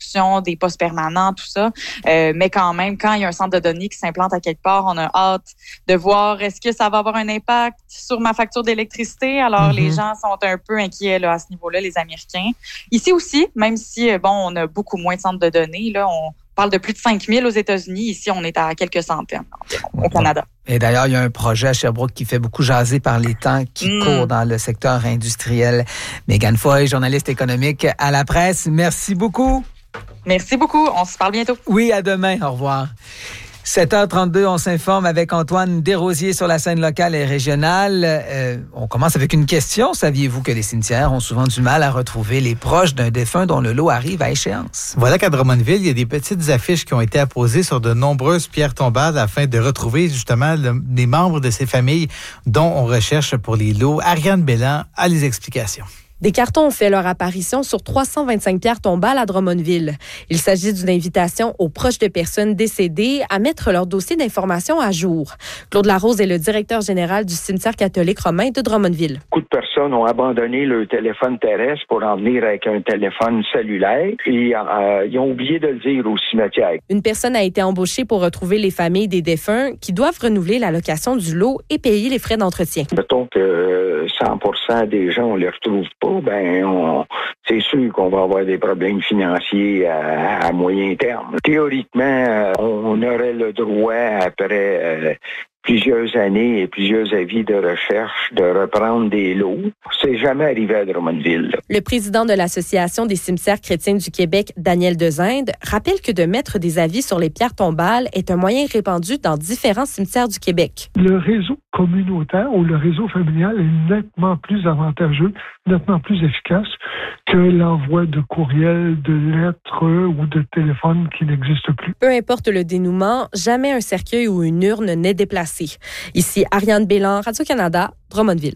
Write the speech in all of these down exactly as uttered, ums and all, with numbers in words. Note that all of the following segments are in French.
construction, des postes permanents, tout ça. Euh, mais quand même, quand il y a un centre de données qui s'implante à quelque part, on a hâte de voir est-ce que ça va avoir un impact sur ma facture d'électricité. Alors, mm-hmm. les gens sont un peu inquiets là, à ce niveau-là, les Américains. Ici aussi, même si, bon, on a beaucoup moins de centres de données, là, on parle de plus de cinq mille aux États-Unis. Ici, on est à quelques centaines environ, au Canada. Et d'ailleurs, il y a un projet à Sherbrooke qui fait beaucoup jaser par les temps qui mm. court dans le secteur industriel. Mégane Foy, journaliste économique à La Presse, merci beaucoup. Merci beaucoup. On se parle bientôt. Oui, à demain. Au revoir. sept heures trente-deux, on s'informe avec Antoine Desrosiers sur la scène locale et régionale. Euh, on commence avec une question. Saviez-vous que les cimetières ont souvent du mal à retrouver les proches d'un défunt dont le lot arrive à échéance? Voilà qu'à Drummondville, il y a des petites affiches qui ont été apposées sur de nombreuses pierres tombales afin de retrouver justement le, les membres de ces familles dont on recherche pour les lots. Ariane Belland a les explications. Des cartons ont fait leur apparition sur trois cent vingt-cinq pierres tombales à Drummondville. Il s'agit d'une invitation aux proches de personnes décédées à mettre leur dossier d'information à jour. Claude Larose est le directeur général du cimetière catholique romain de Drummondville. Beaucoup de personnes ont abandonné le téléphone terrestre pour en venir avec un téléphone cellulaire, puis euh, ils ont oublié de le dire au cimetière. Une personne a été embauchée pour retrouver les familles des défunts qui doivent renouveler la location du lot et payer les frais d'entretien. Mettons que cent pour cent des gens, on ne les retrouve pas. Ben, on, c'est sûr qu'on va avoir des problèmes financiers à, à moyen terme. Théoriquement, on aurait le droit, après euh, plusieurs années et plusieurs avis de recherche, de reprendre des lots. C'est jamais arrivé à Drummondville. Là. Le président de l'Association des cimetières chrétiens du Québec, Daniel Dezinde, rappelle que de mettre des avis sur les pierres tombales est un moyen répandu dans différents cimetières du Québec. Le réseau communautaire ou le réseau familial est nettement plus avantageux, nettement plus efficace que l'envoi de courriels, de lettres ou de téléphones qui n'existent plus. Peu importe le dénouement, jamais un cercueil ou une urne n'est déplacé. Ici Ariane Belland, Radio-Canada, Drummondville.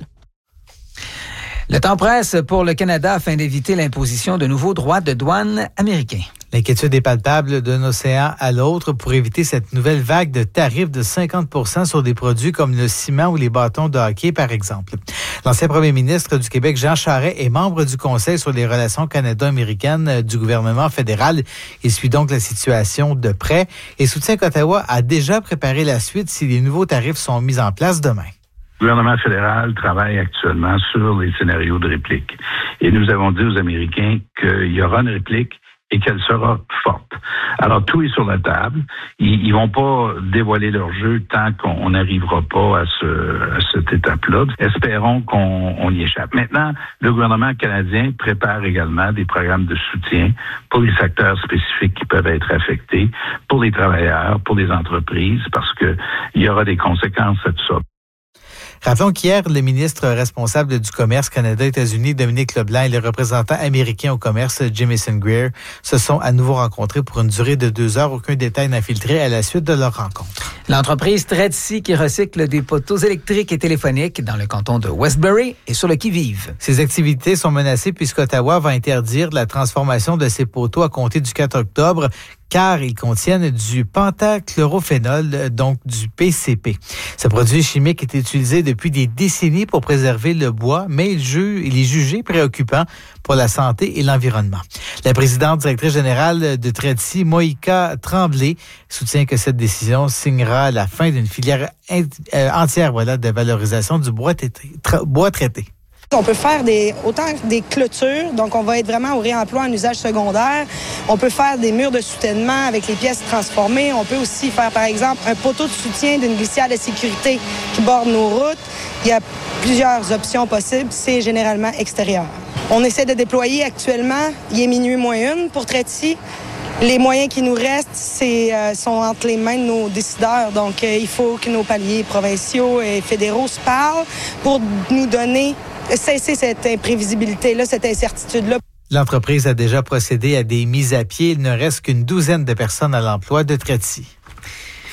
Le temps presse pour le Canada afin d'éviter l'imposition de nouveaux droits de douane américains. L'inquiétude est palpable d'un océan à l'autre pour éviter cette nouvelle vague de tarifs de cinquante pour cent sur des produits comme le ciment ou les bâtons de hockey, par exemple. L'ancien premier ministre du Québec, Jean Charest, est membre du Conseil sur les relations canado-américaines du gouvernement fédéral. Il suit donc la situation de près et soutient qu'Ottawa a déjà préparé la suite si les nouveaux tarifs sont mis en place demain. Le gouvernement fédéral travaille actuellement sur les scénarios de réplique. Et nous avons dit aux Américains qu'il y aura une réplique et qu'elle sera forte. Alors, tout est sur la table. Ils, ils vont pas dévoiler leur jeu tant qu'on n'arrivera pas à, ce, à cette étape-là. Espérons qu'on on y échappe. Maintenant, le gouvernement canadien prépare également des programmes de soutien pour les secteurs spécifiques qui peuvent être affectés, pour les travailleurs, pour les entreprises, parce que il y aura des conséquences à tout ça. Rappelons qu'hier, le ministre responsable du commerce Canada-États-Unis, Dominique Leblanc, et le représentant américain au commerce, Jamieson Greer, se sont à nouveau rencontrés pour une durée de deux heures. Aucun détail n'a filtré à la suite de leur rencontre. L'entreprise Tredsi, qui recycle des poteaux électriques et téléphoniques dans le canton de Westbury, est sur le qui-vive. Ces activités sont menacées puisqu'Ottawa va interdire la transformation de ces poteaux à compter du quatre octobre, car ils contiennent du pentachlorophénol, donc du P C P. Ce produit chimique est utilisé depuis des décennies pour préserver le bois, mais il, ju- il est jugé préoccupant pour la santé et l'environnement. La présidente directrice générale de Tredsi, Moïka Tremblay, soutient que cette décision signera la fin d'une filière in- euh, entière voilà, de valorisation du bois traité. Tra- bois traité. On peut faire des, autant des clôtures, donc on va être vraiment au réemploi en usage secondaire. On peut faire des murs de soutènement avec les pièces transformées. On peut aussi faire, par exemple, un poteau de soutien d'une glissière de sécurité qui borde nos routes. Il y a plusieurs options possibles. C'est généralement extérieur. On essaie de déployer actuellement, il est minuit moins une pour Tredsi. Les moyens qui nous restent c'est, euh, sont entre les mains de nos décideurs. Donc, euh, il faut que nos paliers provinciaux et fédéraux se parlent pour nous donner cesser cette imprévisibilité-là, cette incertitude-là. L'entreprise a déjà procédé à des mises à pied. Il ne reste qu'une douzaine de personnes à l'emploi de Tredsi.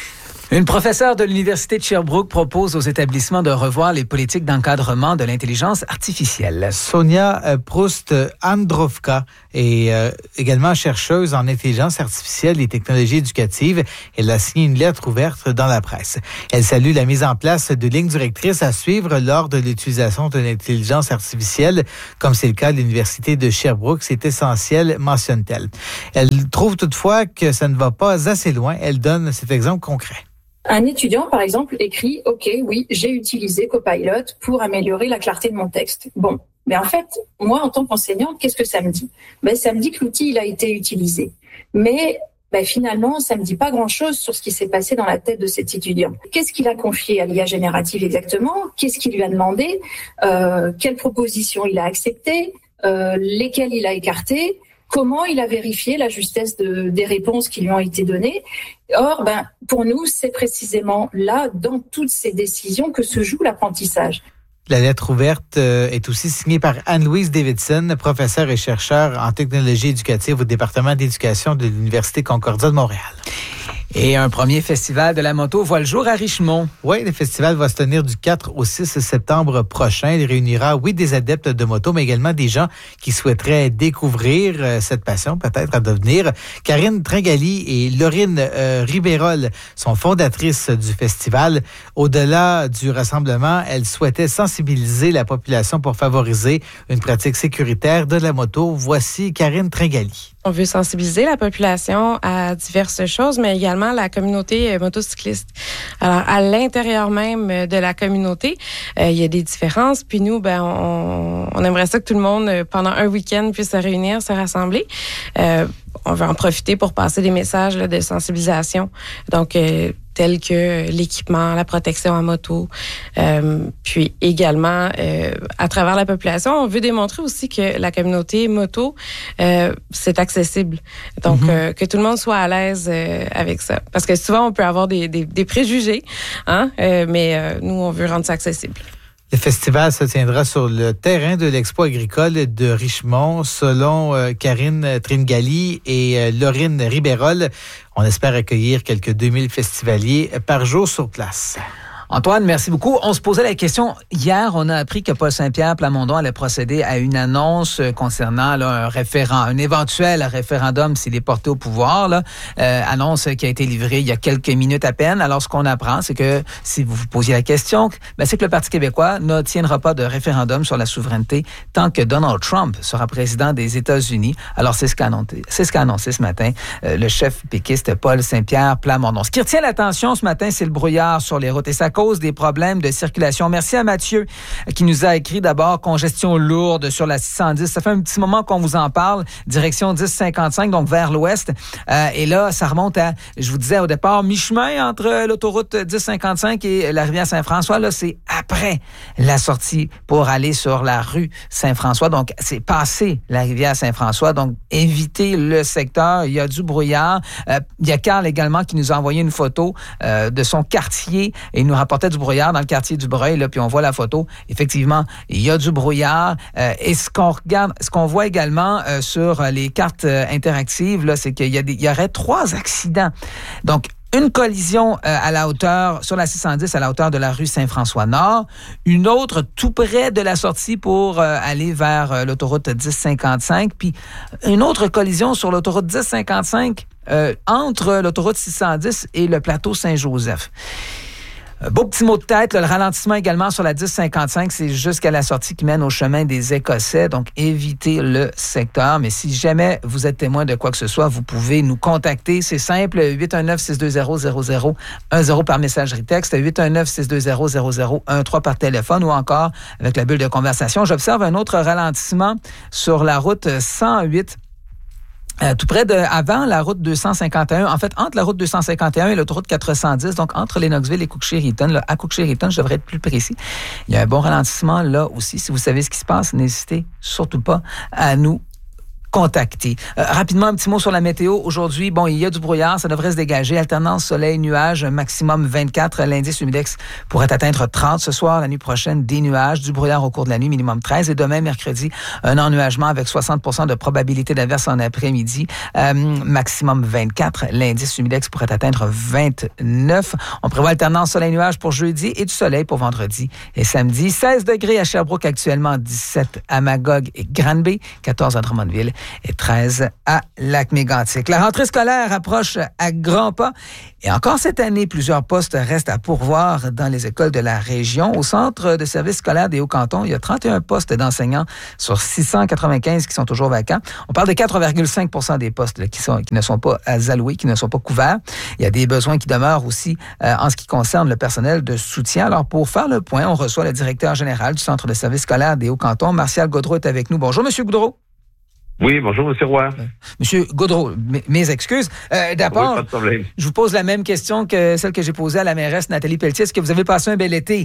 Une professeure de l'Université de Sherbrooke propose aux établissements de revoir les politiques d'encadrement de l'intelligence artificielle. Sonia Proust-Androvka est euh, également chercheuse en intelligence artificielle et technologies éducatives. Elle a signé une lettre ouverte dans la presse. Elle salue la mise en place de lignes directrices à suivre lors de l'utilisation de l'intelligence artificielle, comme c'est le cas de l'Université de Sherbrooke. C'est essentiel, mentionne-t-elle. Elle trouve toutefois que ça ne va pas assez loin. Elle donne cet exemple concret. Un étudiant, par exemple, écrit « Ok, oui, j'ai utilisé Copilot pour améliorer la clarté de mon texte. » Bon, mais en fait, moi, en tant qu'enseignante, qu'est-ce que ça me dit? Ben, ça me dit que l'outil, il a été utilisé. Mais ben, finalement, ça me dit pas grand-chose sur ce qui s'est passé dans la tête de cet étudiant. Qu'est-ce qu'il a confié à l'I A générative exactement? Qu'est-ce qu'il lui a demandé? euh, Quelles propositions il a acceptées? euh, Lesquelles il a écartées? Comment il a vérifié la justesse de, des réponses qui lui ont été données? Or, ben, pour nous, c'est précisément là, dans toutes ces décisions, que se joue l'apprentissage. La lettre ouverte est aussi signée par Anne-Louise Davidson, professeure et chercheure en technologie éducative au département d'éducation de l'Université Concordia de Montréal. Et un premier festival de la moto voit le jour à Richemont. Oui, le festival va se tenir du quatre au six septembre prochain. Il réunira, oui, des adeptes de moto, mais également des gens qui souhaiteraient découvrir cette passion, peut-être à devenir. Karine Tringali et Laurine euh, Ribérol sont fondatrices du festival. Au-delà du rassemblement, elles souhaitaient sensibiliser la population pour favoriser une pratique sécuritaire de la moto. Voici Karine Tringali. On veut sensibiliser la population à diverses choses, mais également la communauté motocycliste. Alors, à l'intérieur même de la communauté, euh, il y a des différences. Puis nous, ben, on, on aimerait ça que tout le monde, pendant un week-end, puisse se réunir, se rassembler. Euh, on veut en profiter pour passer des messages là, de sensibilisation. Donc, euh, tels que l'équipement, la protection en moto, euh, puis également euh, à travers la population, on veut démontrer aussi que la communauté moto, euh, c'est accessible. Donc, mm-hmm. euh, que tout le monde soit à l'aise euh, avec ça. Parce que souvent, on peut avoir des, des, des préjugés, hein, euh, mais euh, nous, on veut rendre ça accessible. Le festival se tiendra sur le terrain de l'Expo agricole de Richemont. Selon euh, Karine Tringali et euh, Laurine Ribérol, on espère accueillir quelques deux mille festivaliers par jour sur place. Antoine, merci beaucoup. On se posait la question, hier, on a appris que Paul Saint-Pierre Plamondon allait procéder à une annonce concernant là, un référendum, un éventuel référendum s'il est porté au pouvoir. Là. Euh, annonce qui a été livrée il y a quelques minutes à peine. Alors, ce qu'on apprend, c'est que si vous vous posiez la question, ben, c'est que le Parti québécois ne tiendra pas de référendum sur la souveraineté tant que Donald Trump sera président des États-Unis. Alors, c'est ce qu'a annoncé, c'est ce qu'a annoncé ce matin euh, le chef péquiste Paul Saint-Pierre Plamondon. Ce qui retient l'attention ce matin, c'est le brouillard sur les routes et ça cause des problèmes de circulation. Merci à Mathieu qui nous a écrit d'abord congestion lourde sur la six cent dix. Ça fait un petit moment qu'on vous en parle. Direction dix cinquante-cinq, donc vers l'ouest. Euh, et là, ça remonte à, je vous disais au départ, mi-chemin entre l'autoroute dix cinquante-cinq et la rivière Saint-François. Là, c'est après la sortie pour aller sur la rue Saint-François. Donc, c'est passé la rivière Saint-François. Donc, évitez le secteur. Il y a du brouillard. Euh, il y a Carl également qui nous a envoyé une photo euh, de son quartier et il nous rapportait du brouillard dans le quartier du Breuil, là, puis on voit la photo. Effectivement, il y a du brouillard. Euh, et ce qu'on regarde, ce qu'on voit également euh, sur les cartes euh, interactives, là, c'est qu'il y a des, il y aurait trois accidents. Donc, une collision euh, à la hauteur, sur la six cent dix, à la hauteur de la rue Saint-François-Nord. Une autre tout près de la sortie pour euh, aller vers euh, l'autoroute dix cinquante-cinq. Puis une autre collision sur l'autoroute dix cinquante-cinq euh, entre l'autoroute six cent dix et le plateau Saint-Joseph. Beau petit mot de tête, là, le ralentissement également sur la dix cinquante-cinq, c'est jusqu'à la sortie qui mène au chemin des Écossais, donc évitez le secteur. Mais si jamais vous êtes témoin de quoi que ce soit, vous pouvez nous contacter. C'est simple, huit un neuf, six deux zéro, zéro zéro un zéro par messagerie texte, huit un neuf, six deux zéro, zéro zéro un trois par téléphone ou encore avec la bulle de conversation. J'observe un autre ralentissement sur la route cent huit. Euh, tout près de, avant la route deux cent cinquante et un, en fait, entre la route deux cent cinquante et un et l'autoroute quatre cent dix, donc entre Lennoxville et Cook-Sheridan, là, à Cook-Sheridan, je devrais être plus précis. Il y a un bon ralentissement là aussi. Si vous savez ce qui se passe, n'hésitez surtout pas à nous contacter. Euh, rapidement, un petit mot sur la météo. Aujourd'hui, bon, il y a du brouillard, ça devrait se dégager. Alternance soleil-nuage, maximum vingt-quatre. L'indice humidex pourrait atteindre trente ce soir. La nuit prochaine, des nuages, du brouillard au cours de la nuit, minimum treize. Et demain, mercredi, un ennuagement avec soixante pour cent de probabilité d'averse en après-midi, euh, maximum vingt-quatre. L'indice humidex pourrait atteindre vingt-neuf. On prévoit alternance soleil-nuage pour jeudi et du soleil pour vendredi et samedi. seize degrés à Sherbrooke actuellement, dix-sept à Magog et Granby, quatorze à Drummondville et treize à Lac-Mégantic. La rentrée scolaire approche à grands pas et encore cette année, plusieurs postes restent à pourvoir dans les écoles de la région. Au Centre de services scolaires des Hauts-Cantons, il y a trente et un postes d'enseignants sur six cent quatre-vingt-quinze qui sont toujours vacants. On parle de quatre virgule cinq pour cent des postes là, qui, sont, qui ne sont pas alloués, qui ne sont pas couverts. Il y a des besoins qui demeurent aussi euh, en ce qui concerne le personnel de soutien. Alors, pour faire le point, on reçoit le directeur général du Centre de services scolaires des Hauts-Cantons, Martial Gaudreau, est avec nous. Bonjour, Monsieur Gaudreau. Oui, bonjour, M. Roy. Euh, Monsieur Gaudreau, m- mes excuses. Euh, D'abord, oui, pas de problème. Je vous pose la même question que celle que j'ai posée à la mairesse Nathalie Pelletier. Est-ce que vous avez passé un bel été?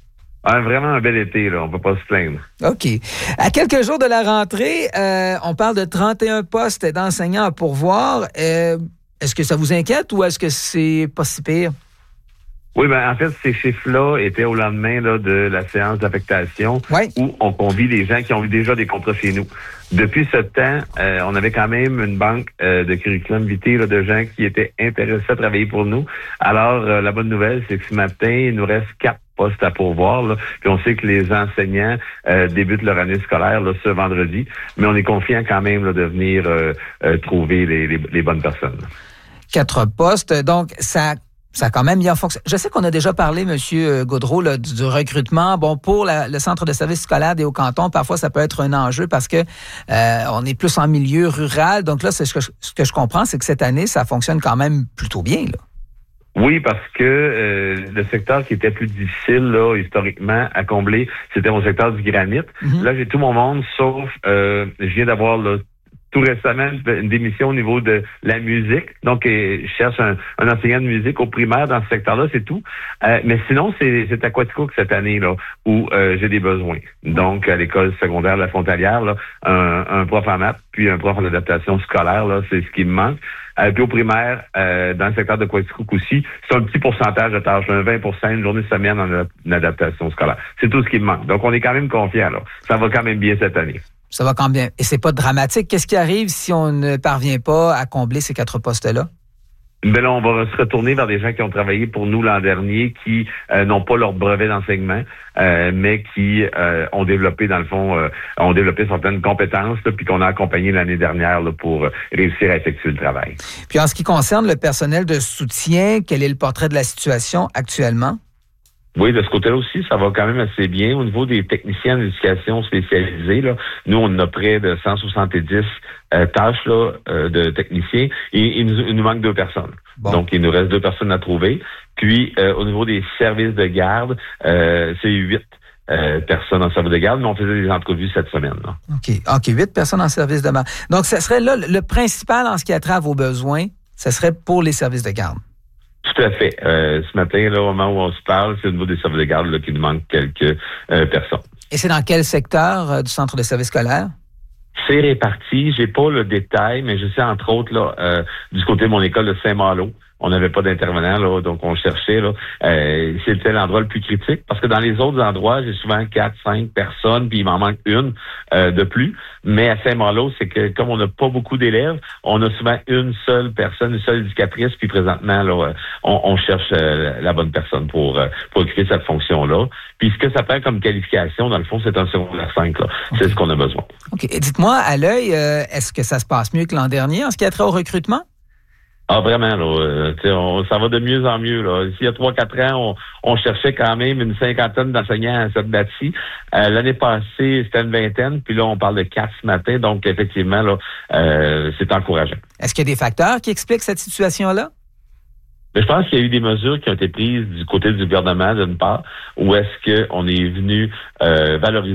Ah, vraiment un bel été, là. On ne peut pas se plaindre. OK. À quelques jours de la rentrée, euh, on parle de trente et un postes d'enseignants à pourvoir. Euh, est-ce que ça vous inquiète ou est-ce que c'est pas si pire? Oui, ben en fait, ces chiffres-là étaient au lendemain là, de la séance d'affectation ouais. où on convie les gens qui ont eu déjà des contrats chez nous. Depuis ce temps, euh, on avait quand même une banque euh, de curriculum vitae là, de gens qui étaient intéressés à travailler pour nous. Alors, euh, la bonne nouvelle, c'est que ce matin, il nous reste quatre postes à pourvoir. Là, puis on sait que les enseignants euh, débutent leur année scolaire là, ce vendredi, mais on est confiant quand même là, de venir euh, euh, trouver les, les, les bonnes personnes. Quatre postes, donc ça... Ça a quand même bien fonctionné. Je sais qu'on a déjà parlé, M. Gaudreau, là, du, du recrutement. Bon, pour la, le Centre de services scolaires des Hauts-Cantons, parfois, ça peut être un enjeu parce que euh, on est plus en milieu rural. Donc là, c'est ce que je, ce que je comprends, c'est que cette année, ça fonctionne quand même plutôt bien, là. Oui, parce que euh, le secteur qui était plus difficile, là, historiquement, à combler, c'était au secteur du granit. Mm-hmm. Là, j'ai tout mon monde, sauf, euh, je viens d'avoir, là, tout récemment, une démission au niveau de la musique. Donc, euh, je cherche un, un enseignant de musique au primaire dans ce secteur-là, c'est tout. Euh, mais sinon, c'est, c'est à Quaticook cette année, là, où euh, j'ai des besoins. Donc, à l'école secondaire La Frontalière, là, un, un prof en maths, puis un prof en adaptation scolaire, là, c'est ce qui me manque. Euh, puis au primaire, euh, dans le secteur de Quaticook aussi, c'est un petit pourcentage de tâches, un vingt pour cent, une journée semaine en, en adaptation scolaire. C'est tout ce qui me manque. Donc, on est quand même confiants, là. Ça va quand même bien cette année. Ça va quand même. Et c'est pas dramatique. Qu'est-ce qui arrive si on ne parvient pas à combler ces quatre postes-là? Ben là, on va se retourner vers des gens qui ont travaillé pour nous l'an dernier, qui euh, n'ont pas leur brevet d'enseignement, euh, mais qui euh, ont développé, dans le fond, euh, ont développé certaines compétences, là, puis qu'on a accompagné l'année dernière là, pour réussir à effectuer le travail. Puis en ce qui concerne le personnel de soutien, quel est le portrait de la situation actuellement? Oui, de ce côté-là aussi, ça va quand même assez bien. Au niveau des techniciens d'éducation spécialisés, là, nous, on a près de cent soixante-dix euh, tâches là, euh, de techniciens et il nous, il nous manque deux personnes. Bon. Donc, il nous reste deux personnes à trouver. Puis, euh, au niveau des services de garde, euh, c'est huit euh, personnes en service de garde, mais on faisait des entrevues cette semaine. Là. OK. OK, huit personnes en service de garde. Donc, ce serait là le principal en ce qui a trait à vos besoins, ce serait pour les services de garde. Tout à fait. Euh, ce matin, là, au moment où on se parle, c'est au niveau des services de garde là, qu'il nous manque quelques euh, personnes. Et c'est dans quel secteur euh, du centre de services scolaires? C'est réparti. J'ai pas le détail, mais je sais, entre autres, là, euh, du côté de mon école de Saint-Malo, on n'avait pas d'intervenant, là, donc on cherchait. Là, euh, c'était l'endroit le plus critique, parce que dans les autres endroits, j'ai souvent quatre, cinq personnes, puis il m'en manque une euh, de plus. Mais à Saint-Malo, c'est que comme on n'a pas beaucoup d'élèves, on a souvent une seule personne, une seule éducatrice, puis présentement, là, on, on cherche euh, la bonne personne pour, euh, pour occuper cette fonction-là. Puis ce que ça prend comme qualification, dans le fond, c'est un secondaire cinq. Là. Okay. C'est ce qu'on a besoin. OK. Et dites-moi, à l'œil, euh, est-ce que ça se passe mieux que l'an dernier en ce qui a trait au recrutement? Ah, vraiment, là. Euh, on, ça va de mieux en mieux, là. Ici, il y a trois, quatre ans, on, on cherchait quand même une cinquantaine d'enseignants à cette bâtie. Euh, l'année passée, c'était une vingtaine, puis là, on parle de quatre ce matin. Donc, effectivement, là, euh, c'est encourageant. Est-ce qu'il y a des facteurs qui expliquent cette situation-là? Mais je pense qu'il y a eu des mesures qui ont été prises du côté du gouvernement, d'une part, où est-ce qu'on est venu euh, valoriser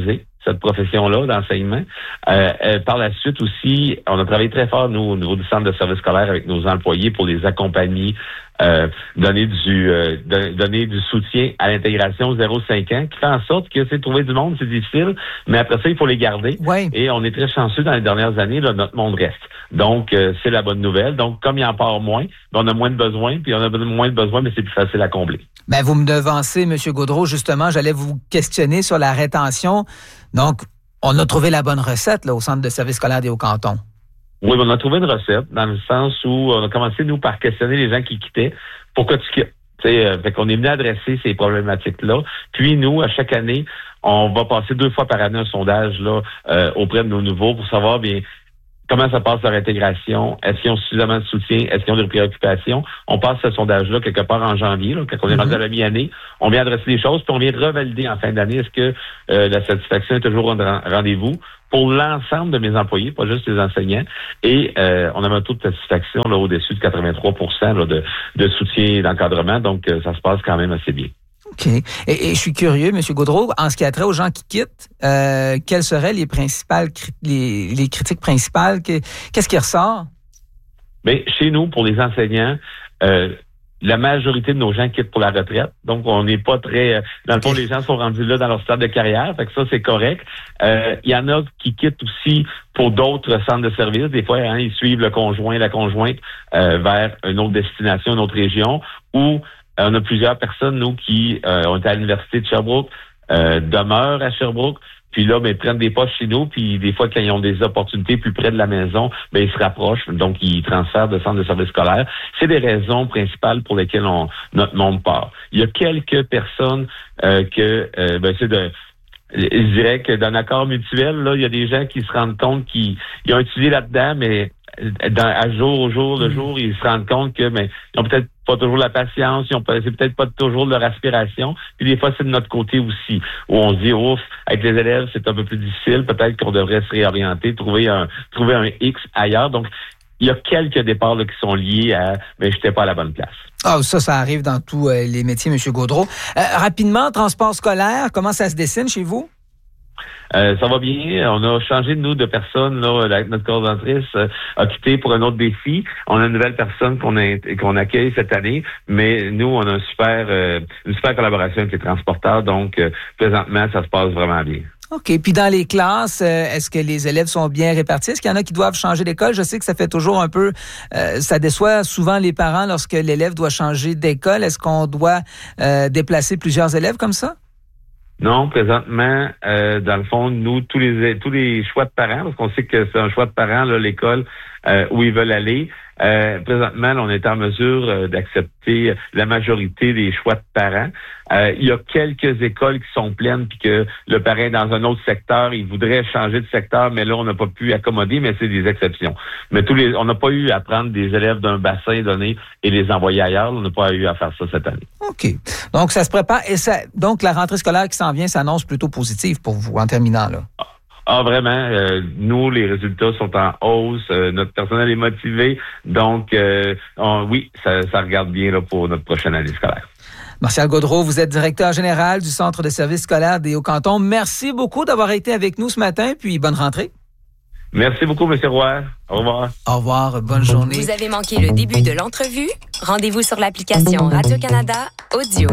cette profession-là d'enseignement. Euh, euh, par la suite aussi, on a travaillé très fort, nous, au niveau du centre de service scolaire avec nos employés pour les accompagner, euh, donner du euh, donner du soutien à l'intégration zéro à cinq ans, qui fait en sorte que, c'est trouver du monde, c'est difficile, mais après ça, il faut les garder. Ouais. Et on est très chanceux dans les dernières années, là, notre monde reste. Donc, euh, c'est la bonne nouvelle. Donc, comme il y en part moins, on a moins de besoins, puis on a moins de besoins, mais c'est plus facile à combler. Ben, vous me devancez, M. Gaudreault, justement, j'allais vous questionner sur la rétention. Donc, on a trouvé la bonne recette là, au Centre de service scolaire des Hauts-Cantons. Oui, on a trouvé une recette, dans le sens où on a commencé, nous, par questionner les gens qui quittaient. Pourquoi tu quittes? Euh, fait qu'on est venu adresser ces problématiques-là. Puis, nous, à chaque année, on va passer deux fois par année un sondage là euh, auprès de nos nouveaux pour savoir bien comment ça passe leur intégration, est-ce qu'ils ont suffisamment de soutien, est-ce qu'ils ont des préoccupations. On passe ce sondage-là quelque part en janvier, là, quand on est rendu à la mi-année. On vient adresser les choses, puis on vient revalider en fin d'année est-ce que euh, la satisfaction est toujours au rendez-vous pour l'ensemble de mes employés, pas juste les enseignants. Et euh, on a un taux de satisfaction là au-dessus de quatre-vingt-trois pour cent là, de, de soutien et d'encadrement, donc euh, ça se passe quand même assez bien. OK. Et, et je suis curieux, M. Gaudreault, en ce qui a trait aux gens qui quittent, euh, quelles seraient les principales les, les critiques principales? Qu'est-ce qui ressort? Bien, chez nous, pour les enseignants, euh, la majorité de nos gens quittent pour la retraite. Donc, on n'est pas très... Dans le fond, les gens sont rendus là dans leur stade de carrière. Fait que ça, c'est correct. Euh, il y en a qui quittent aussi pour d'autres centres de services. Des fois, hein, ils suivent le conjoint, la conjointe euh, vers une autre destination, une autre région, ou on a plusieurs personnes, nous, qui euh, ont été à l'Université de Sherbrooke, euh, demeurent à Sherbrooke, puis là, ben, prennent des postes chez nous, puis des fois, quand ils ont des opportunités plus près de la maison, ben, ils se rapprochent, donc ils transfèrent de centre de service scolaire. C'est des raisons principales pour lesquelles on, notre monde part. Il y a quelques personnes euh, que, euh, ben, c'est de... Je dirais que d'un accord mutuel, là, il y a des gens qui se rendent compte qu'ils ils ont étudié là-dedans, mais dans, à jour au jour, le jour, ils se rendent compte que ben, ils ont peut-être pas toujours la patience, ils ont pas, c'est peut-être pas toujours leur aspiration. Puis des fois, c'est de notre côté aussi, où on se dit, ouf, avec les élèves, c'est un peu plus difficile, peut-être qu'on devrait se réorienter, trouver un trouver un X ailleurs. Donc, il y a quelques départs là, qui sont liés à mais j'étais pas à la bonne place. Ah, oh, ça, ça arrive dans tous euh, les métiers, M. Gaudreault. Euh, rapidement, transport scolaire, comment ça se dessine chez vous? Euh, ça va bien. On a changé de nous de personne. Là, la, notre coordonnatrice euh, a quitté pour un autre défi. On a une nouvelle personne qu'on a, qu'on accueille cette année, mais nous, on a un super, euh, une super collaboration avec les transporteurs. Donc, euh, présentement, ça se passe vraiment bien. OK. Puis dans les classes, euh, est-ce que les élèves sont bien répartis? Est-ce qu'il y en a qui doivent changer d'école? Je sais que ça fait toujours un peu... Euh, ça déçoit souvent les parents lorsque l'élève doit changer d'école. Est-ce qu'on doit euh, déplacer plusieurs élèves comme ça? Non, présentement, euh, dans le fond, nous, tous les tous les choix de parents, parce qu'on sait que c'est un choix de parents, là, l'école euh, où ils veulent aller. Euh, présentement, là, on est en mesure euh, d'accepter la majorité des choix de parents. Euh, il y a quelques écoles qui sont pleines, puis que le parent est dans un autre secteur, il voudrait changer de secteur, mais là, on n'a pas pu accommoder, mais c'est des exceptions. Mais tous les, on n'a pas eu à prendre des élèves d'un bassin donné et les envoyer ailleurs. On n'a pas eu à faire ça cette année. OK. Donc, ça se prépare. Et ça, donc, la rentrée scolaire qui s'en vient s'annonce plutôt positive pour vous, en terminant, là. Ah, vraiment, euh, nous, les résultats sont en hausse, euh, notre personnel est motivé, donc euh, on, oui, ça, ça regarde bien là, pour notre prochaine année scolaire. Martial Gaudreault, vous êtes directeur général du Centre de service scolaire des Hauts-Cantons. Merci beaucoup d'avoir été avec nous ce matin, puis bonne rentrée. Merci beaucoup, M. Roy. Au revoir. Au revoir, bonne journée. Vous avez manqué le début de l'entrevue? Rendez-vous sur l'application Radio-Canada Audio.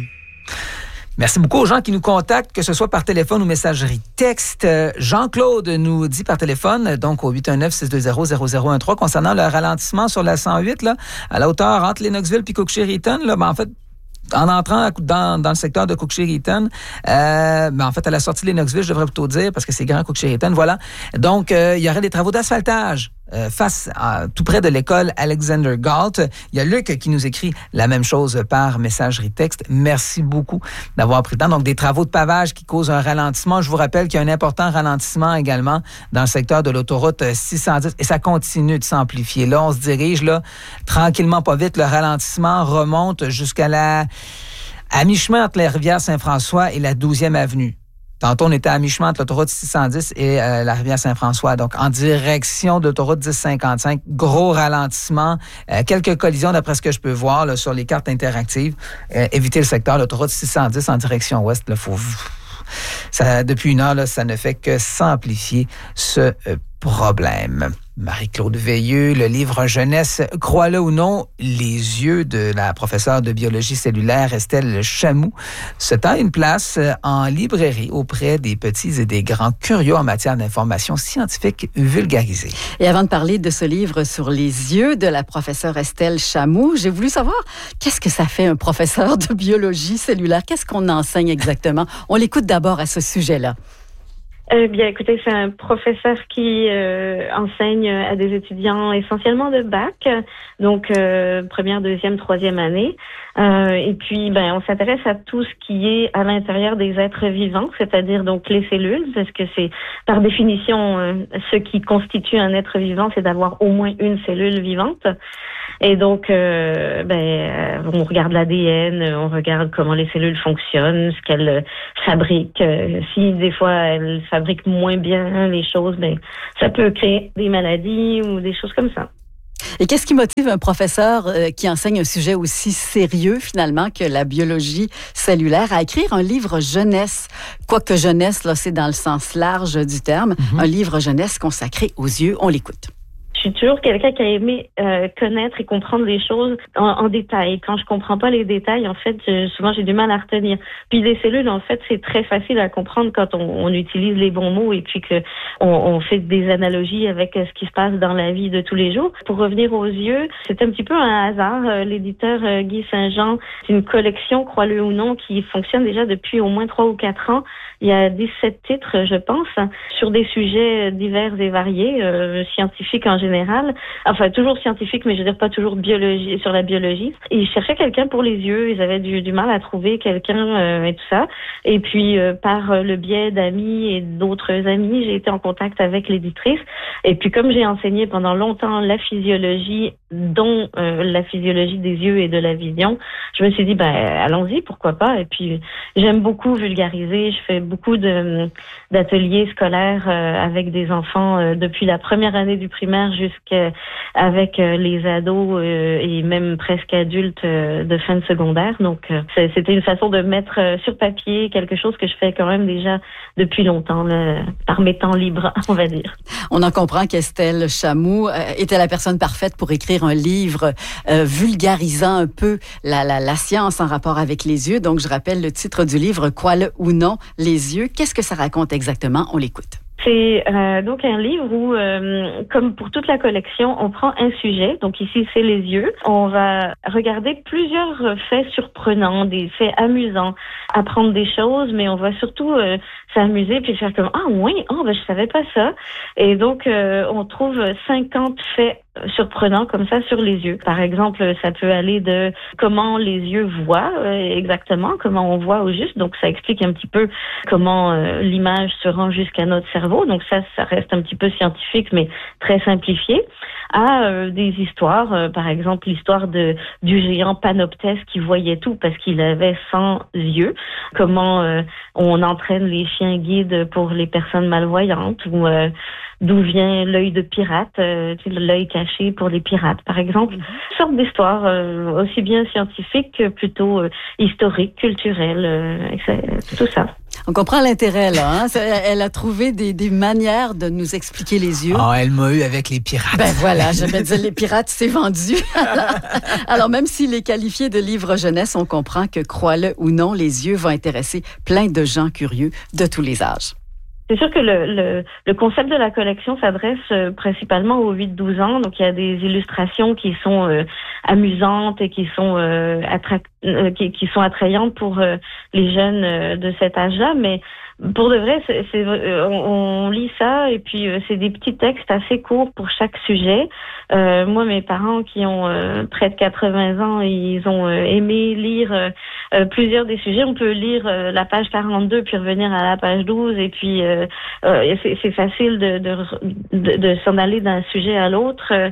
Merci beaucoup aux gens qui nous contactent, que ce soit par téléphone ou messagerie texte. Jean-Claude nous dit par téléphone, donc au huit un neuf, six deux zéro, zéro zéro un trois, concernant le ralentissement sur la cent huit, là, à la hauteur entre Lennoxville et Cook-Chériton, là, ben, en fait, en entrant dans, dans le secteur de Cook-Chériton, euh, ben en fait, à la sortie de Lennoxville, je devrais plutôt dire, parce que c'est grand Cook-Chériton, voilà. Donc, euh, il y aurait des travaux d'asphaltage euh, face à, tout près de l'école Alexander Galt. Il y a Luc qui nous écrit la même chose par messagerie texte. Merci beaucoup d'avoir pris le temps. Donc, des travaux de pavage qui causent un ralentissement. Je vous rappelle qu'il y a un important ralentissement également dans le secteur de l'autoroute six cent dix et ça continue de s'amplifier. Là, on se dirige là tranquillement, pas vite. Le ralentissement remonte jusqu'à la à mi-chemin entre la rivière Saint-François et la douzième avenue. Tantôt, on était à mi-chemin entre l'autoroute six cent dix et euh, la rivière Saint-François. Donc, en direction de l'autoroute dix cinquante-cinq, gros ralentissement. Euh, quelques collisions, d'après ce que je peux voir là, sur les cartes interactives. Euh, évitez le secteur de l'autoroute six cent dix en direction ouest. Il faut Ça, depuis une heure, là, ça ne fait que s'amplifier ce euh, problème. Marie-Claude Veilleux, le livre jeunesse, crois-le ou non, les yeux de la professeure de biologie cellulaire Estelle Chamou se taille une place en librairie auprès des petits et des grands curieux en matière d'information scientifique vulgarisée. Et avant de parler de ce livre sur les yeux de la professeure Estelle Chamou, j'ai voulu savoir qu'est-ce que ça fait un professeur de biologie cellulaire? Qu'est-ce qu'on enseigne exactement? On l'écoute d'abord à ce sujet-là. Eh bien, écoutez, c'est un professeur qui euh, enseigne à des étudiants essentiellement de bac, donc euh, première, deuxième, troisième année. Euh, et puis, ben, on s'intéresse à tout ce qui est à l'intérieur des êtres vivants, c'est-à-dire donc les cellules, parce que c'est par définition euh, ce qui constitue un être vivant, c'est d'avoir au moins une cellule vivante. Et donc, euh, ben, on regarde l'A D N, on regarde comment les cellules fonctionnent, ce qu'elles fabriquent. Si des fois elles fabriquent moins bien les choses, ben, ça peut créer des maladies ou des choses comme ça. Et qu'est-ce qui motive un professeur euh, qui enseigne un sujet aussi sérieux, finalement, que la biologie cellulaire, à écrire un livre jeunesse? Quoique jeunesse, là, c'est dans le sens large du terme, mm-hmm. Un livre jeunesse consacré aux yeux. On l'écoute. Je suis toujours quelqu'un qui a aimé euh, connaître et comprendre les choses en, en détail. Quand je comprends pas les détails, en fait, je, souvent j'ai du mal à retenir. Puis les cellules, en fait, c'est très facile à comprendre quand on, on utilise les bons mots et puis que on, on fait des analogies avec ce qui se passe dans la vie de tous les jours. Pour revenir aux yeux, c'est un petit peu un hasard. L'éditeur euh, Guy Saint-Jean, c'est une collection, crois-le ou non, qui fonctionne déjà depuis au moins trois ou quatre ans. Il y a dix-sept titres, je pense, sur des sujets divers et variés, euh, scientifiques en général. Enfin, toujours scientifiques, mais je veux dire pas toujours biologie, sur la biologie. Et ils cherchaient quelqu'un pour les yeux. Ils avaient du, du mal à trouver quelqu'un euh, et tout ça. Et puis, euh, par le biais d'amis et d'autres amis, j'ai été en contact avec l'éditrice. Et puis, comme j'ai enseigné pendant longtemps la physiologie, dont euh, la physiologie des yeux et de la vision, je me suis dit, ben, allons-y, pourquoi pas. Et puis, j'aime beaucoup vulgariser. Je fais beaucoup de d'ateliers scolaires euh, avec des enfants euh, depuis la première année du primaire jusqu'à avec euh, les ados euh, et même presque adultes euh, de fin de secondaire. Donc, euh, c'était une façon de mettre euh, sur papier quelque chose que je fais quand même déjà depuis longtemps, là, par mes temps libres, on va dire. On en comprend qu'Estelle Chamou euh, était la personne parfaite pour écrire un livre euh, vulgarisant un peu la, la, la science en rapport avec les yeux. Donc, je rappelle le titre du livre, Crois-le ou non, les yeux. Qu'est-ce que ça raconte exactement? On l'écoute. C'est euh, donc un livre où, euh, comme pour toute la collection, on prend un sujet. Donc ici, c'est les yeux. On va regarder plusieurs faits surprenants, des faits amusants, apprendre des choses, mais on va surtout euh, s'amuser puis faire comme ah oui, oh ben je savais pas ça. Et donc euh, on trouve cinquante faits surprenants comme ça sur les yeux. Par exemple, ça peut aller de comment les yeux voient euh, exactement, comment on voit au juste. Donc ça explique un petit peu comment euh, l'image se rend jusqu'à notre cerveau. Donc ça, ça reste un petit peu scientifique, mais très simplifié. À euh, des histoires, euh, par exemple l'histoire de du géant Panoptès qui voyait tout parce qu'il avait cent yeux. Comment euh, on entraîne les chiens guides pour les personnes malvoyantes ou euh, d'où vient l'œil de pirate, euh, l'œil caché pour les pirates, par exemple. Mm-hmm. Une sorte d'histoire euh, aussi bien scientifique que plutôt euh, historique, culturelle, euh, tout ça. On comprend l'intérêt, là. Hein? Elle a trouvé des, des manières de nous expliquer les yeux. Ah, oh, elle m'a eu avec les pirates. Ben voilà, je vais dire, les pirates, c'est vendu. Alors, même s'il est qualifié de livre jeunesse, on comprend que, crois-le ou non, les yeux vont intéresser plein de gens curieux de tous les âges. C'est sûr que le, le, le concept de la collection s'adresse euh, principalement aux huit douze ans. Donc, il y a des illustrations qui sont euh, amusantes et qui sont euh, attract- euh, qui, qui sont attrayantes pour euh, les jeunes euh, de cet âge-là. Mais pour de vrai, c'est, c'est, euh, on, on lit ça et puis euh, c'est des petits textes assez courts pour chaque sujet. Euh, moi, mes parents qui ont euh, près de quatre-vingts ans, ils ont euh, aimé lire euh, euh, plusieurs des sujets. On peut lire euh, la page quarante-deux puis revenir à la page douze et puis euh, euh, c'est, c'est facile de, de, de, de s'en aller d'un sujet à l'autre. Euh,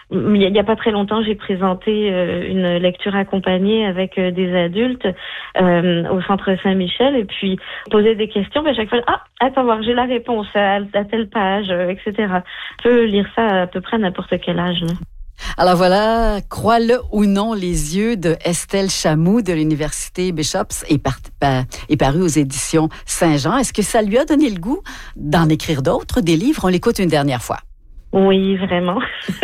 Il n'y a pas très longtemps, j'ai présenté euh, une lecture accompagnée avec euh, des adultes euh, au Centre Saint-Michel et puis poser des questions. À chaque fois, ah, attends voir, j'ai la réponse à, à telle page, euh, et cetera. Je peux lire ça à peu près à n'importe quel âge. Là. Alors voilà, crois-le ou non, les yeux de Estelle Chamou de l'Université Bishops est, par, est paru aux éditions Saint-Jean. Est-ce que ça lui a donné le goût d'en écrire d'autres, des livres? On l'écoute une dernière fois. Oui, vraiment.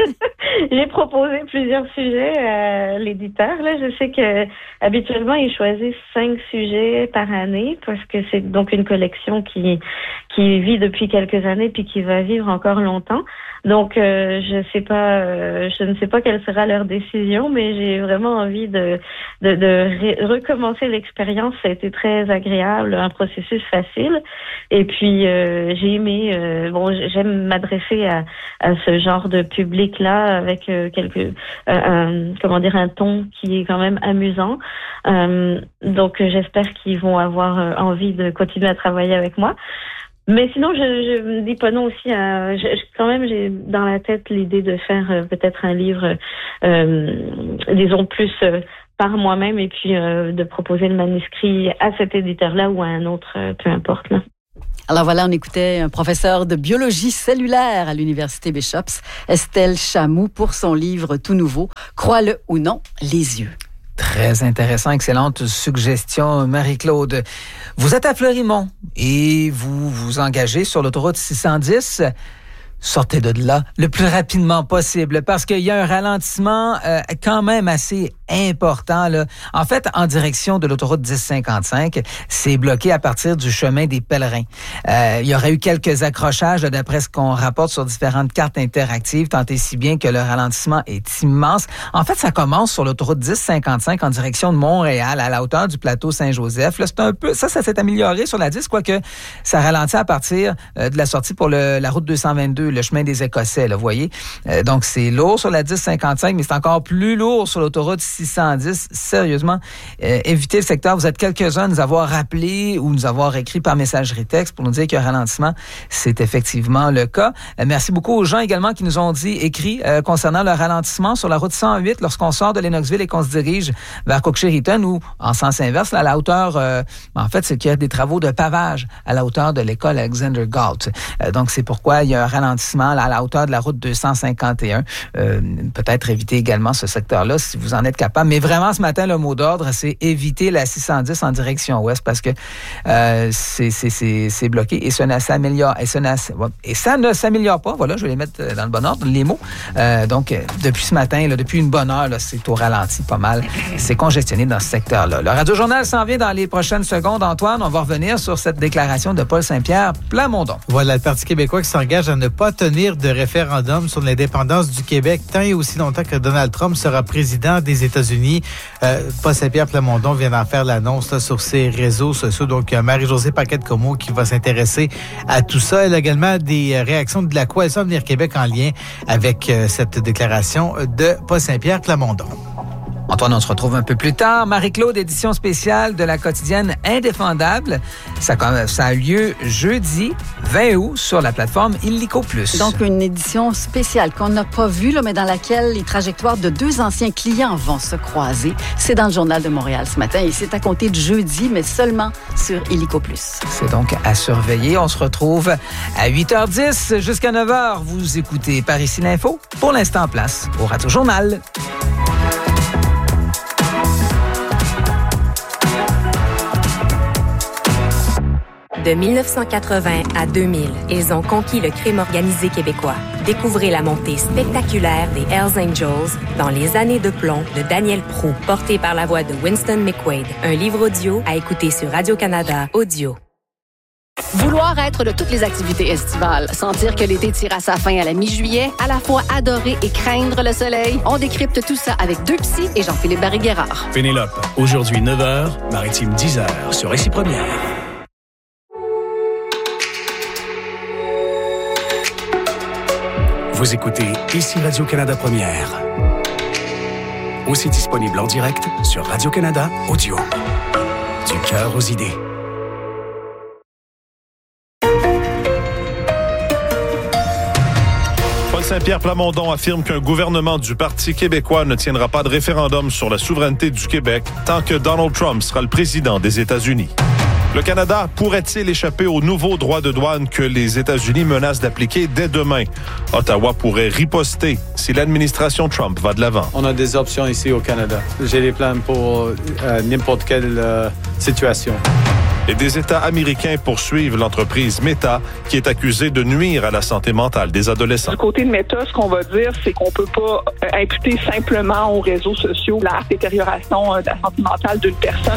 J'ai proposé plusieurs sujets à l'éditeur. Là, je sais que habituellement, ils choisissent cinq sujets par année parce que c'est donc une collection qui qui vit depuis quelques années puis qui va vivre encore longtemps. Donc, euh, je sais pas, euh, je ne sais pas quelle sera leur décision, mais j'ai vraiment envie de de, de ré- recommencer l'expérience. Ça a été très agréable, un processus facile. Et puis, euh, j'ai aimé. Euh, bon, j'aime m'adresser à à ce genre de public-là avec euh, quelques, euh, un, comment dire, un ton qui est quand même amusant. Euh, donc, j'espère qu'ils vont avoir euh, envie de continuer à travailler avec moi. Mais sinon, je, je me dis pas non aussi. À, je, je, quand même, j'ai dans la tête l'idée de faire euh, peut-être un livre, euh, disons plus euh, par moi-même, et puis euh, de proposer le manuscrit à cet éditeur-là ou à un autre, euh, peu importe. Là. Alors voilà, on écoutait un professeur de biologie cellulaire à l'Université Bishops, Estelle Chamou, pour son livre tout nouveau, Crois-le ou non, les yeux. Très intéressant, excellente suggestion, Marie-Claude. Vous êtes à Fleurimont et vous vous engagez sur l'autoroute six cent dix. Sortez de là le plus rapidement possible parce qu'il y a un ralentissement euh, quand même assez important. Là. En fait, en direction de l'autoroute dix cinquante-cinq, c'est bloqué à partir du chemin des Pèlerins. Euh, il y aurait eu quelques accrochages là, d'après ce qu'on rapporte sur différentes cartes interactives, tant et si bien que le ralentissement est immense. En fait, ça commence sur l'autoroute dix cinquante-cinq en direction de Montréal, à la hauteur du plateau Saint-Joseph. Là, c'est un peu ça, ça s'est amélioré sur la dix, quoique ça ralentit à partir euh, de la sortie pour le, la route deux cent vingt-deux, le chemin des Écossais, là, vous voyez. Euh, donc, c'est lourd sur la dix cinquante-cinq, mais c'est encore plus lourd sur l'autoroute six cent dix. Sérieusement, euh, évitez le secteur. Vous êtes quelques-uns à nous avoir rappelé ou nous avoir écrit par messagerie texte pour nous dire qu'il y a un ralentissement. C'est effectivement le cas. Euh, merci beaucoup aux gens également qui nous ont dit, écrit euh, concernant le ralentissement sur la route cent huit lorsqu'on sort de Lennoxville et qu'on se dirige vers Cook-Chériton ou en sens inverse, là, à la hauteur, euh, en fait, c'est qu'il y a des travaux de pavage à la hauteur de l'école Alexander Galt. Euh, donc, c'est pourquoi il y a un ralentissement là, à la hauteur de la route deux cent cinquante et un. Euh, peut-être éviter également ce secteur-là si vous en êtes capable. Mais vraiment, ce matin, le mot d'ordre, c'est éviter la six cent dix en direction ouest parce que euh, c'est, c'est, c'est, c'est bloqué et ça ne s'améliore. Et ça, et ça ne s'améliore pas. Voilà, je vais les mettre dans le bon ordre, les mots. Euh, donc, depuis ce matin, là, depuis une bonne heure, là, c'est au ralenti pas mal. C'est congestionné dans ce secteur-là. Le Radio-Journal s'en vient dans les prochaines secondes. Antoine, on va revenir sur cette déclaration de Paul Saint-Pierre Plamondon. Voilà, le Parti québécois qui s'engage à ne pas tenir de référendum sur l'indépendance du Québec tant et aussi longtemps que Donald Trump sera président des États-Unis. Euh, Paul Saint-Pierre Plamondon vient d'en faire l'annonce là, sur ses réseaux sociaux. Donc, euh, Marie-Josée Paquette-Comeau qui va s'intéresser à tout ça. Elle a également des réactions de la Coalition Avenir Québec en lien avec euh, cette déclaration de Paul Saint-Pierre Plamondon. Antoine, on se retrouve un peu plus tard. Marie-Claude, édition spéciale de la quotidienne Indéfendable. Ça, ça a lieu jeudi vingt août sur la plateforme Illico Plus. Donc, une édition spéciale qu'on n'a pas vue, là, mais dans laquelle les trajectoires de deux anciens clients vont se croiser. C'est dans le Journal de Montréal ce matin et c'est à compter de jeudi, mais seulement sur Illico Plus. C'est donc à surveiller. On se retrouve à huit heures dix jusqu'à neuf heures. Vous écoutez Par ici l'info. Pour l'instant, place au Radio-Journal. De mille neuf cent quatre-vingts à deux mille, ils ont conquis le crime organisé québécois. Découvrez la montée spectaculaire des Hells Angels dans Les années de plomb de Daniel Proulx, porté par la voix de Winston McQuaid. Un livre audio à écouter sur Radio-Canada Audio. Vouloir être de toutes les activités estivales, sentir que l'été tire à sa fin à la mi-juillet, à la fois adorer et craindre le soleil, on décrypte tout ça avec deux psys et Jean-Philippe Barry-Guerrard. Pénélope, aujourd'hui neuf heures, Maritime dix heures sur Ici Première. Vous écoutez Ici Radio-Canada Première. Aussi disponible en direct sur Radio-Canada Audio. Du cœur aux idées. Paul Saint-Pierre Plamondon affirme qu'un gouvernement du Parti québécois ne tiendra pas de référendum sur la souveraineté du Québec tant que Donald Trump sera le président des États-Unis. Le Canada pourrait-il échapper aux nouveaux droits de douane que les États-Unis menacent d'appliquer dès demain? Ottawa pourrait riposter si l'administration Trump va de l'avant. On a des options ici au Canada. J'ai des plans pour euh, n'importe quelle euh, situation. Et des États américains poursuivent l'entreprise Meta, qui est accusée de nuire à la santé mentale des adolescents. Du côté de Meta, ce qu'on va dire, c'est qu'on peut pas imputer simplement aux réseaux sociaux la détérioration de la santé mentale d'une personne.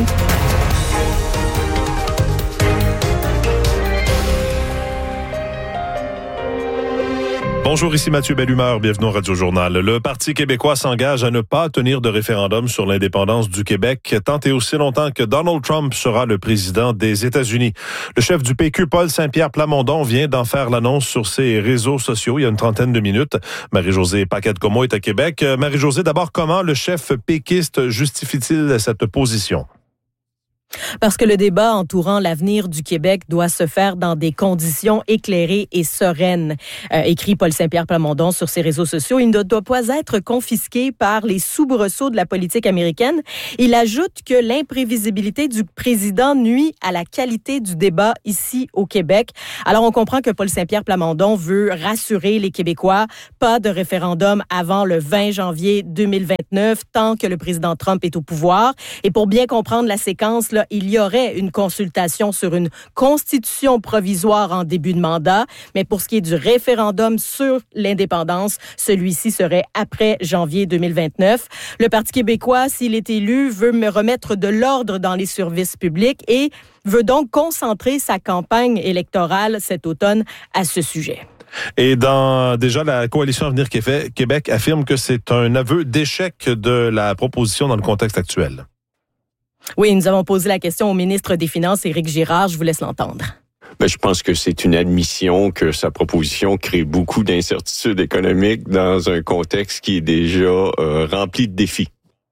Bonjour, ici Mathieu Bellumeur, bienvenue au Radio Journal. Le Parti québécois s'engage à ne pas tenir de référendum sur l'indépendance du Québec tant et aussi longtemps que Donald Trump sera le président des États-Unis. Le chef du P Q, Paul Saint-Pierre Plamondon, vient d'en faire l'annonce sur ses réseaux sociaux il y a une trentaine de minutes. Marie-Josée Paquette-Comeau est à Québec. Marie-Josée, d'abord, comment le chef péquiste justifie-t-il cette position? Parce que le débat entourant l'avenir du Québec doit se faire dans des conditions éclairées et sereines, euh, écrit Paul Saint-Pierre Plamondon sur ses réseaux sociaux. Il ne doit pas être confisqué par les soubresauts de la politique américaine. Il ajoute que l'imprévisibilité du président nuit à la qualité du débat ici au Québec. Alors on comprend que Paul Saint-Pierre Plamondon veut rassurer les Québécois. Pas de référendum avant le vingt janvier deux mille vingt-neuf, tant que le président Trump est au pouvoir. Et pour bien comprendre la séquence, là, il y aurait une consultation sur une constitution provisoire en début de mandat, mais pour ce qui est du référendum sur l'indépendance, celui-ci serait après janvier deux mille vingt-neuf. Le Parti québécois, s'il est élu, veut me remettre de l'ordre dans les services publics et veut donc concentrer sa campagne électorale cet automne à ce sujet. Et dans déjà la coalition Avenir Québec affirme que c'est un aveu d'échec de la proposition dans le contexte actuel. Oui, nous avons posé la question au ministre des Finances, Éric Girard. Je vous laisse l'entendre. Ben, je pense que c'est une admission que sa proposition crée beaucoup d'incertitudes économiques dans un contexte qui est déjà euh, rempli de défis.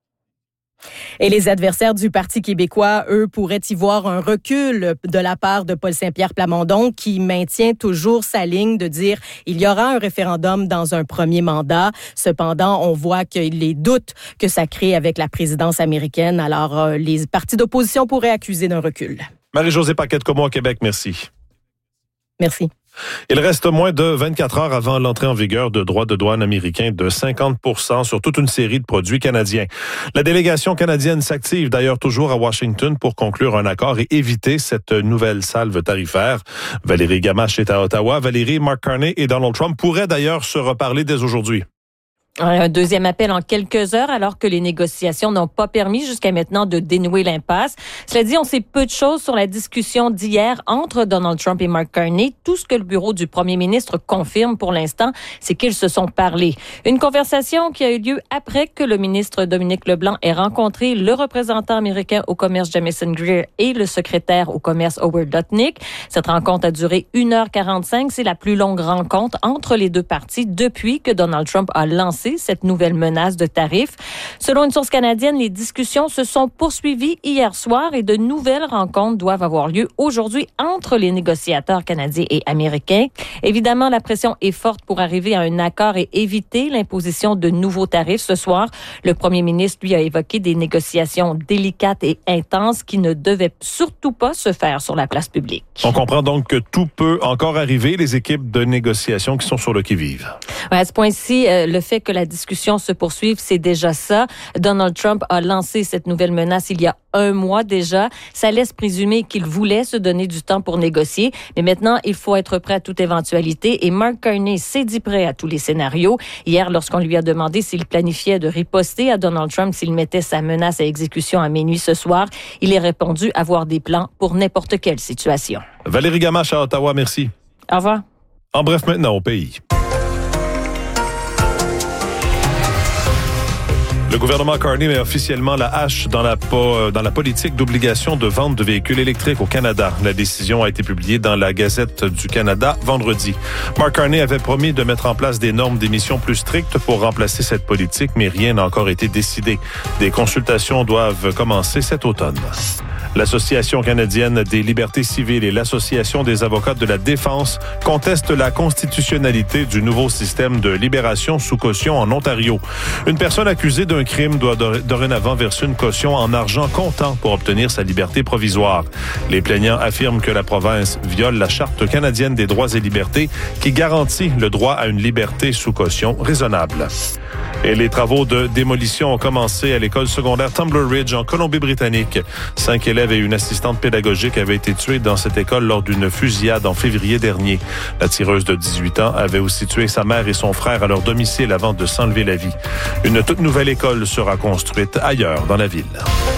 Et les adversaires du Parti québécois, eux, pourraient y voir un recul de la part de Paul Saint-Pierre Plamondon qui maintient toujours sa ligne de dire il y aura un référendum dans un premier mandat. Cependant, on voit que les doutes que ça crée avec la présidence américaine, alors euh, les partis d'opposition pourraient accuser d'un recul. Marie-Josée Paquette-Comeau à Québec, merci. Merci. Il reste moins de vingt-quatre heures avant l'entrée en vigueur de droits de douane américains de cinquante pour cent sur toute une série de produits canadiens. La délégation canadienne s'active d'ailleurs toujours à Washington pour conclure un accord et éviter cette nouvelle salve tarifaire. Valérie Gamache est à Ottawa. Valérie, Mark Carney et Donald Trump pourraient d'ailleurs se reparler dès aujourd'hui. Un deuxième appel en quelques heures alors que les négociations n'ont pas permis jusqu'à maintenant de dénouer l'impasse. Cela dit, on sait peu de choses sur la discussion d'hier entre Donald Trump et Mark Carney. Tout ce que le bureau du premier ministre confirme pour l'instant, c'est qu'ils se sont parlé. Une conversation qui a eu lieu après que le ministre Dominique Leblanc ait rencontré le représentant américain au commerce Jamison Greer et le secrétaire au commerce Howard Lutnick. Cette rencontre a duré une heure quarante-cinq. C'est la plus longue rencontre entre les deux parties depuis que Donald Trump a lancé cette nouvelle menace de tarifs. Selon une source canadienne, les discussions se sont poursuivies hier soir et de nouvelles rencontres doivent avoir lieu aujourd'hui entre les négociateurs canadiens et américains. Évidemment, la pression est forte pour arriver à un accord et éviter l'imposition de nouveaux tarifs. Ce soir, le premier ministre, lui, a évoqué des négociations délicates et intenses qui ne devaient surtout pas se faire sur la place publique. On comprend donc que tout peut encore arriver, les équipes de négociation qui sont sur le qui-vive. Ouais, à ce point-ci, euh, le fait que la discussion se poursuive, c'est déjà ça. Donald Trump a lancé cette nouvelle menace il y a un mois déjà. Ça laisse présumer qu'il voulait se donner du temps pour négocier. Mais maintenant, il faut être prêt à toute éventualité. Et Mark Carney s'est dit prêt à tous les scénarios. Hier, lorsqu'on lui a demandé s'il planifiait de riposter à Donald Trump s'il mettait sa menace à exécution à minuit ce soir, il a répondu avoir des plans pour n'importe quelle situation. Valérie Gamache à Ottawa, merci. Au revoir. En bref, maintenant au pays. Le gouvernement Carney met officiellement la hache dans la, po- dans la politique d'obligation de vente de véhicules électriques au Canada. La décision a été publiée dans la Gazette du Canada vendredi. Mark Carney avait promis de mettre en place des normes d'émissions plus strictes pour remplacer cette politique, mais rien n'a encore été décidé. Des consultations doivent commencer cet automne. L'Association canadienne des libertés civiles et l'Association des avocats de la défense contestent la constitutionnalité du nouveau système de libération sous caution en Ontario. Une personne accusée d'un crime doit dorénavant verser une caution en argent comptant pour obtenir sa liberté provisoire. Les plaignants affirment que la province viole la Charte canadienne des droits et libertés qui garantit le droit à une liberté sous caution raisonnable. Et les travaux de démolition ont commencé à l'école secondaire Tumbler Ridge en Colombie-Britannique. Cinq élèves et une assistante pédagogique avaient été tués dans cette école lors d'une fusillade en février dernier. La tireuse de dix-huit ans avait aussi tué sa mère et son frère à leur domicile avant de s'enlever la vie. Une toute nouvelle école sera construite ailleurs dans la ville.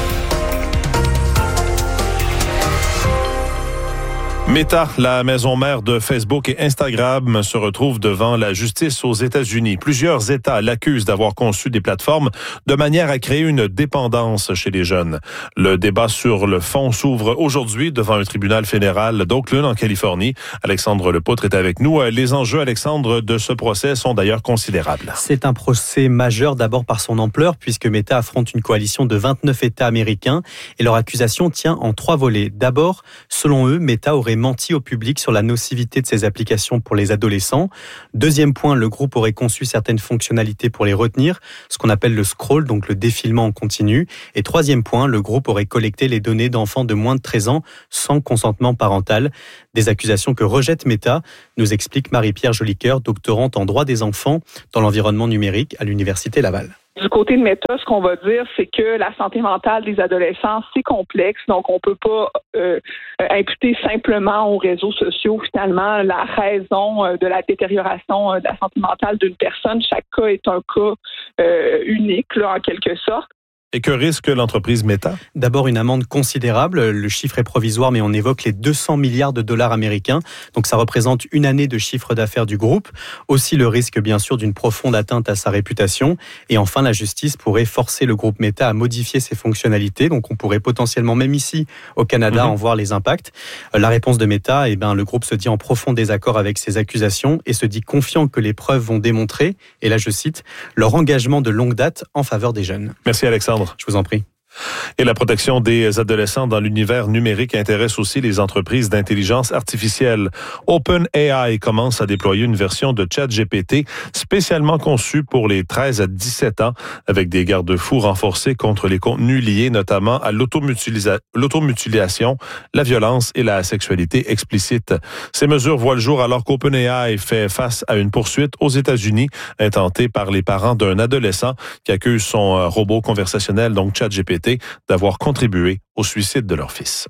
Meta, la maison mère de Facebook et Instagram, se retrouve devant la justice aux États-Unis. Plusieurs États l'accusent d'avoir conçu des plateformes de manière à créer une dépendance chez les jeunes. Le débat sur le fond s'ouvre aujourd'hui devant un tribunal fédéral d'Oakland, en Californie. Alexandre Lepoutre est avec nous. Les enjeux, Alexandre, de ce procès sont d'ailleurs considérables. C'est un procès majeur d'abord par son ampleur, puisque Meta affronte une coalition de vingt-neuf États américains et leur accusation tient en trois volets. D'abord, selon eux, Meta aurait menti au public sur la nocivité de ces applications pour les adolescents. Deuxième point, le groupe aurait conçu certaines fonctionnalités pour les retenir, ce qu'on appelle le scroll, donc le défilement en continu. Et troisième point, le groupe aurait collecté les données d'enfants de moins de treize ans sans consentement parental. Des accusations que rejette Meta, nous explique Marie-Pierre Jolicoeur, doctorante en droit des enfants dans l'environnement numérique à l'Université Laval. Du côté de Meta, ce qu'on va dire, c'est que la santé mentale des adolescents, c'est complexe. Donc, on peut pas euh, imputer simplement aux réseaux sociaux, finalement, la raison de la détérioration de la santé mentale d'une personne. Chaque cas est un cas euh, unique, là, en quelque sorte. Et que risque l'entreprise Meta? D'abord, une amende considérable. Le chiffre est provisoire, mais on évoque les deux cents milliards de dollars américains. Donc, ça représente une année de chiffre d'affaires du groupe. Aussi, le risque, bien sûr, d'une profonde atteinte à sa réputation. Et enfin, la justice pourrait forcer le groupe Meta à modifier ses fonctionnalités. Donc, on pourrait potentiellement, même ici, au Canada, mmh. en voir les impacts. La réponse de Meta, eh ben, le groupe se dit en profond désaccord avec ces accusations et se dit confiant que les preuves vont démontrer, et là, je cite, leur engagement de longue date en faveur des jeunes. Merci, Alexandre. Je vous en prie. Et la protection des adolescents dans l'univers numérique intéresse aussi les entreprises d'intelligence artificielle. OpenAI commence à déployer une version de ChatGPT spécialement conçue pour les treize à dix-sept ans, avec des garde-fous renforcés contre les contenus liés notamment à l'automutilisa- l'automutilation, la violence et la sexualité explicite. Ces mesures voient le jour alors qu'OpenAI fait face à une poursuite aux États-Unis intentée par les parents d'un adolescent qui accuse son robot conversationnel, donc ChatGPT, d'avoir contribué au suicide de leur fils.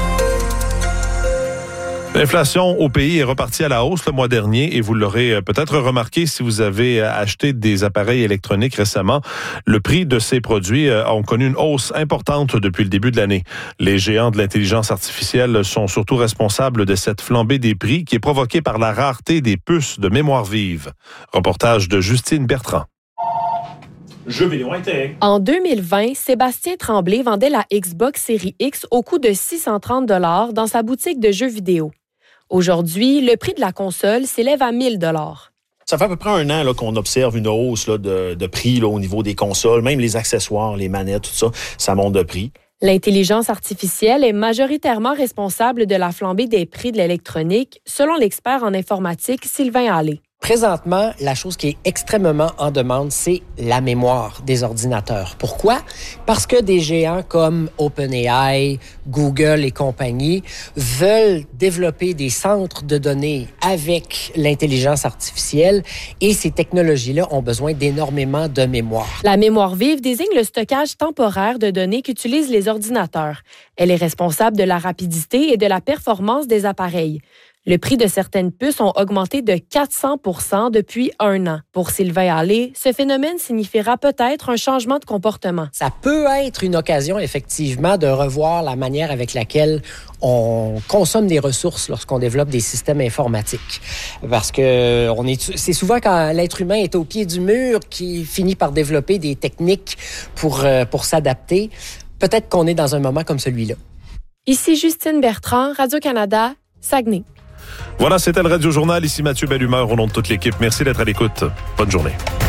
L'inflation au pays est repartie à la hausse le mois dernier et vous l'aurez peut-être remarqué si vous avez acheté des appareils électroniques récemment. Le prix de ces produits ont connu une hausse importante depuis le début de l'année. Les géants de l'intelligence artificielle sont surtout responsables de cette flambée des prix qui est provoquée par la rareté des puces de mémoire vive. Reportage de Justine Bertrand. Jeux vidéo intérêt. En deux mille vingt, Sébastien Tremblay vendait la Xbox Series X au coût de six cent trente dollars dans sa boutique de jeux vidéo. Aujourd'hui, le prix de la console s'élève à mille dollars. Ça fait à peu près un an là, qu'on observe une hausse là, de, de prix là, au niveau des consoles, même les accessoires, les manettes, tout ça, ça monte de prix. L'intelligence artificielle est majoritairement responsable de la flambée des prix de l'électronique, selon l'expert en informatique Sylvain Hallé. Présentement, la chose qui est extrêmement en demande, c'est la mémoire des ordinateurs. Pourquoi? Parce que des géants comme OpenAI, Google et compagnie veulent développer des centres de données avec l'intelligence artificielle et ces technologies-là ont besoin d'énormément de mémoire. La mémoire vive désigne le stockage temporaire de données qu'utilisent les ordinateurs. Elle est responsable de la rapidité et de la performance des appareils. Le prix de certaines puces ont augmenté de quatre cents pour cent depuis un an. Pour Sylvain Hallé, ce phénomène signifiera peut-être un changement de comportement. Ça peut être une occasion, effectivement, de revoir la manière avec laquelle on consomme des ressources lorsqu'on développe des systèmes informatiques. Parce que on est, c'est souvent quand l'être humain est au pied du mur qu'il finit par développer des techniques pour, pour s'adapter. Peut-être qu'on est dans un moment comme celui-là. Ici Justine Bertrand, Radio-Canada, Saguenay. Voilà, c'était le Radio Journal. Ici Mathieu Bellumeur au nom de toute l'équipe. Merci d'être à l'écoute. Bonne journée.